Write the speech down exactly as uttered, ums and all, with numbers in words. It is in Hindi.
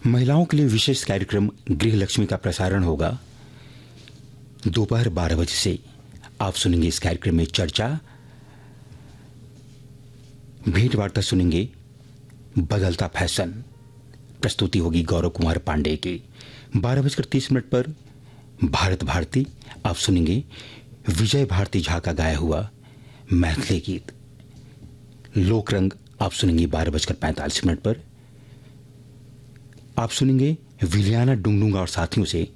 महिलाओं के लिए विशेष कार्यक्रम गृह लक्ष्मी का प्रसारण होगा दोपहर बारह बजे से। आप सुनेंगे इस कार्यक्रम में चर्चा, भेंट वार्ता सुनेंगे, बदलता फैशन, प्रस्तुति होगी गौरव कुमार पांडे की। बारह बजकर तीस मिनट पर भारत भारती आप सुनेंगे विजय भारती झा का गाया हुआ मैथिली गीत। लोक रंग आप सुनेंगे बारह बजकर पैंतालीस मिनट पर। आप सुनेंगे विलियाना डुंगडुंगा और साथियों से